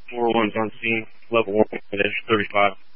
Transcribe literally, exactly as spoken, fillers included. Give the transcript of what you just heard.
four ones on scene, level one, finish, thirty-five.